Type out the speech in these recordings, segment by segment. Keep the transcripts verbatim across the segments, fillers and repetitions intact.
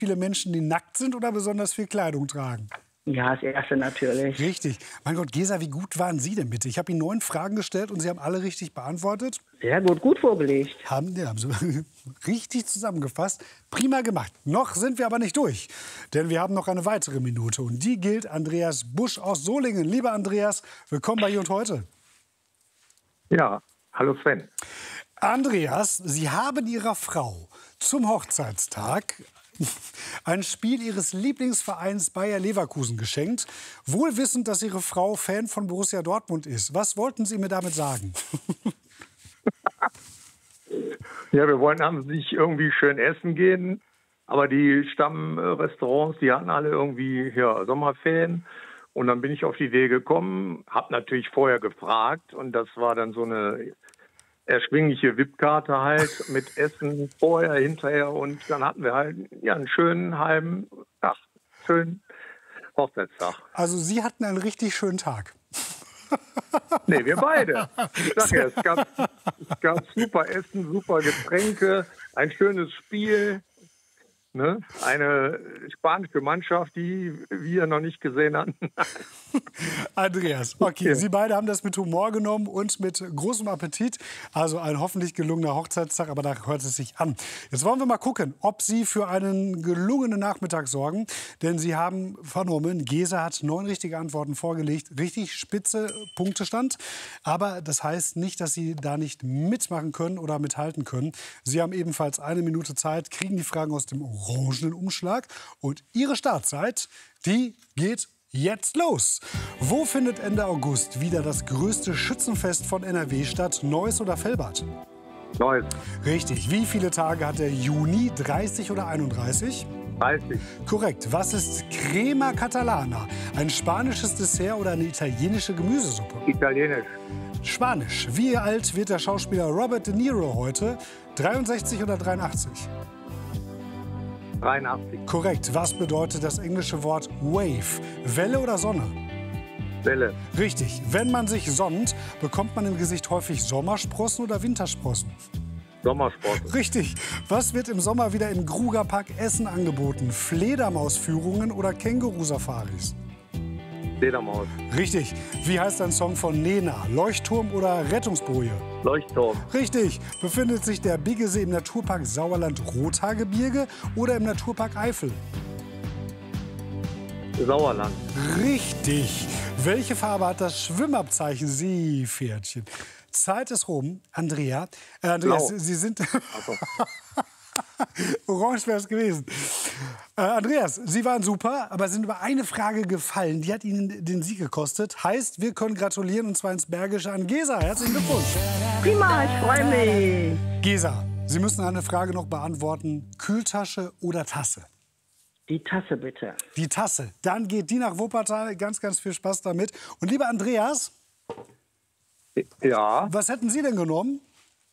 viele Menschen, die nackt sind oder besonders viel Kleidung tragen? Ja, das erste natürlich. Richtig. Mein Gott, Gesa, wie gut waren Sie denn bitte? Ich habe Ihnen neun Fragen gestellt und Sie haben alle richtig beantwortet. Sehr gut, gut vorgelegt. Haben, ja, haben Sie richtig zusammengefasst. Prima gemacht. Noch sind wir aber nicht durch, denn wir haben noch eine weitere Minute und die gilt Andreas Busch aus Solingen. Lieber Andreas, willkommen bei Hier und Heute. Ja, hallo Sven. Andreas, Sie haben Ihrer Frau zum Hochzeitstag ein Spiel Ihres Lieblingsvereins Bayer Leverkusen geschenkt, wohl wissend, dass Ihre Frau Fan von Borussia Dortmund ist. Was wollten Sie mir damit sagen? Ja, wir wollten abends nicht irgendwie schön essen gehen, aber die Stammrestaurants, die hatten alle irgendwie ja, Sommerferien. Und dann bin ich auf die Idee gekommen, habe natürlich vorher gefragt und das war dann so eine erschwingliche V I P-Karte halt mit Essen vorher, hinterher und dann hatten wir halt ja, einen schönen halben Tag, schönen Hochzeitstag. Also Sie hatten einen richtig schönen Tag. Nee, wir beide. Ich sag ja, es gab, es gab super Essen, super Getränke, ein schönes Spiel. Ne? Eine spanische Mannschaft, die wir noch nicht gesehen hatten. Andreas, okay, Sie beide haben das mit Humor genommen und mit großem Appetit. Also ein hoffentlich gelungener Hochzeitstag, aber da hört es sich an. Jetzt wollen wir mal gucken, ob Sie für einen gelungenen Nachmittag sorgen. Denn Sie haben vernommen, Gesa hat neun richtige Antworten vorgelegt. Richtig spitze Punktestand. Aber das heißt nicht, dass Sie da nicht mitmachen können oder mithalten können. Sie haben ebenfalls eine Minute Zeit, kriegen die Fragen aus dem orangenen Umschlag. Und Ihre Startzeit, die geht jetzt los. Wo findet Ende August wieder das größte Schützenfest von N R W statt? Neuss oder Velbert? Neuss. Richtig. Wie viele Tage hat der Juni? dreißig oder einunddreißig? dreißig. Korrekt. Was ist Crema Catalana? Ein spanisches Dessert oder eine italienische Gemüsesuppe? Italienisch. Spanisch. Wie alt wird der Schauspieler Robert De Niro heute? dreiundsechzig oder dreiundachtzig? dreiundachtzig. Korrekt. Was bedeutet das englische Wort Wave? Welle oder Sonne? Welle. Richtig. Wenn man sich sonnt, bekommt man im Gesicht häufig Sommersprossen oder Wintersprossen? Sommersprossen. Richtig. Was wird im Sommer wieder im Grugerpark Essen angeboten? Fledermausführungen oder Känguru-Safaris? Fledermaus. Richtig. Wie heißt ein Song von Nena? Leuchtturm oder Rettungsboje? Leuchtturm. Richtig. Befindet sich der Biggesee im Naturpark Sauerland-Rothaargebirge oder im Naturpark Eifel? Sauerland. Richtig. Welche Farbe hat das Schwimmabzeichen Seepferdchen? Zeit ist rum. Andrea. Äh, Andreas, Blau. Sie sind... Orange wäre es gewesen. Äh, Andreas, Sie waren super, aber sind über eine Frage gefallen. Die hat Ihnen den Sieg gekostet. Heißt, wir können gratulieren, und zwar ins Bergische an Gesa. Herzlichen Glückwunsch. Prima, ich freue mich. Gesa, Sie müssen eine Frage noch beantworten. Kühltasche oder Tasse? Die Tasse bitte. Die Tasse. Dann geht die nach Wuppertal. Ganz, ganz viel Spaß damit. Und lieber Andreas, Ja, was hätten Sie denn genommen?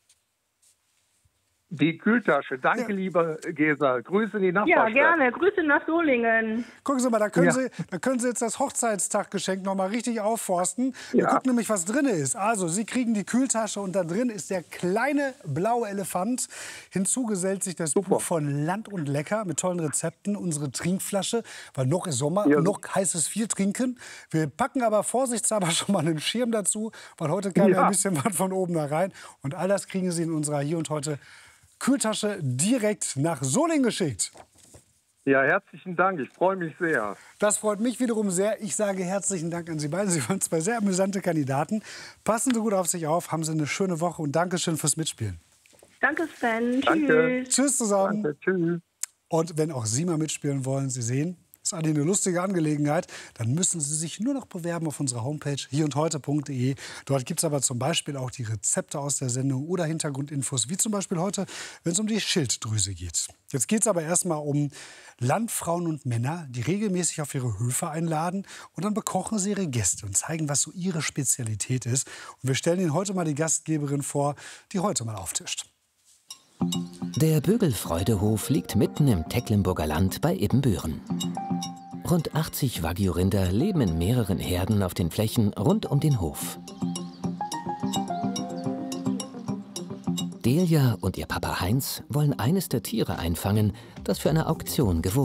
die Kühltasche. Danke, Ja. liebe Gesa. Grüße in die Ja, Nachbarstadt. gerne. Grüße nach Solingen. Gucken Sie mal, da können, Ja. Sie, da können Sie jetzt das Hochzeitstaggeschenk noch mal richtig aufforsten. Wir Ja. gucken nämlich, was drin ist. Also, Sie kriegen die Kühltasche und da drin ist der kleine blaue Elefant. Hinzu gesellt sich das Super. Buch von Land und Lecker mit tollen Rezepten, unsere Trinkflasche, weil noch ist Sommer, Ja. noch heißt es viel trinken. Wir packen aber vorsichtshalber schon mal einen Schirm dazu, weil heute kam ja Ja. ein bisschen was von oben da rein. Und all das kriegen Sie in unserer Hier und Heute Kühltasche direkt nach Solingen geschickt. Ja, herzlichen Dank. Ich freue mich sehr. Das freut mich wiederum sehr. Ich sage herzlichen Dank an Sie beide. Sie waren zwei sehr amüsante Kandidaten. Passen Sie gut auf sich auf, haben Sie eine schöne Woche und Dankeschön fürs Mitspielen. Danke, Sven. Danke. Tschüss. Tschüss zusammen. Danke. Tschüss. Und wenn auch Sie mal mitspielen wollen, Sie sehen, ist eigentlich eine lustige Angelegenheit, dann müssen Sie sich nur noch bewerben auf unserer Homepage hier und heute punkt de. Dort gibt es aber zum Beispiel auch die Rezepte aus der Sendung oder Hintergrundinfos, wie zum Beispiel heute, wenn es um die Schilddrüse geht. Jetzt geht es aber erstmal um Landfrauen und Männer, die regelmäßig auf ihre Höfe einladen und dann bekochen sie ihre Gäste und zeigen, was so ihre Spezialität ist. Und wir stellen Ihnen heute mal die Gastgeberin vor, die heute mal auftischt. Der Bögelfreudehof liegt mitten im Tecklenburger Land bei Ibbenbüren. Rund achtzig Wagyu-Rinder leben in mehreren Herden auf den Flächen rund um den Hof. Delia und ihr Papa Heinz wollen eines der Tiere einfangen, das für eine Auktion gewogen